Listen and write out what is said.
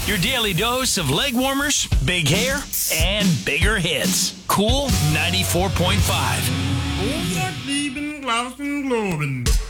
Your daily dose of leg warmers, big hair, and bigger hits. Cool 94.5. Lieben, Glauben, Globen.